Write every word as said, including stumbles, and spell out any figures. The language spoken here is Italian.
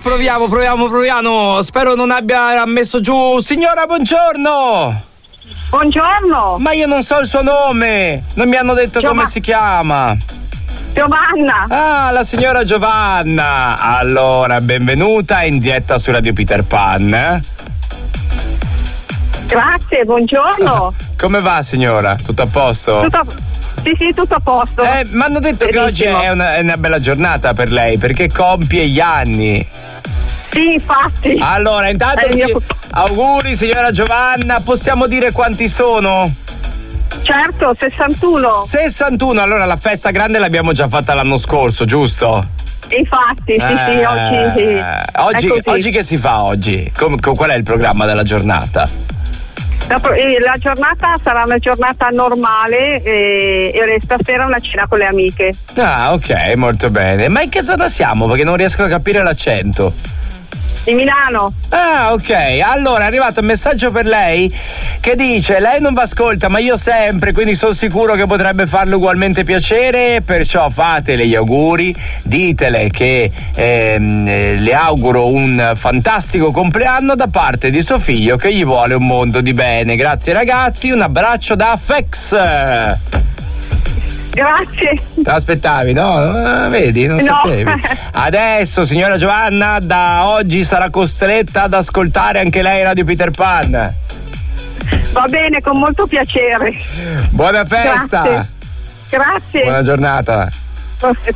proviamo, proviamo, proviamo. Spero non abbia messo giù. Signora, buongiorno. Buongiorno. Ma io non so il suo nome. Non mi hanno detto Giova- come si chiama. Giovanna. Ah, la signora Giovanna. Allora, benvenuta in diretta su Radio Peter Pan. Eh? Grazie, buongiorno. Come va, signora? Tutto a posto? Tutto a... Sì, sì, tutto a posto. Eh, mi hanno detto che oggi è una, è una bella giornata per lei perché compie gli anni. Sì, infatti. Allora, intanto È il mio- ti- auguri signora Giovanna, possiamo dire quanti sono? Certo, sessantuno. sessantuno, allora la festa grande l'abbiamo già fatta l'anno scorso, giusto? Infatti, sì, sì, Eh, oggi sì. oggi, È così. oggi che si fa oggi? Com- com- qual è il programma della giornata? La, pro- eh, la giornata sarà una giornata normale e, e stasera una cena con le amiche. Ah, ok, molto bene. Ma in che zona siamo? Perché non riesco a capire l'accento. Di Milano. Ah, ok. Allora è arrivato un messaggio per lei che dice: lei non vi ascolta, ma io sempre, quindi sono sicuro che potrebbe farle ugualmente piacere, perciò fatele gli auguri, ditele che ehm, eh, le auguro un fantastico compleanno da parte di suo figlio che gli vuole un mondo di bene. Grazie ragazzi, un abbraccio da Fex. Grazie. Te l'aspettavi, no? Ah, vedi, non No. sapevi. Adesso, signora Giovanna, da oggi sarà costretta ad ascoltare anche lei Radio Peter Pan. Va bene, con molto piacere. Buona festa! Grazie. Grazie. Buona giornata.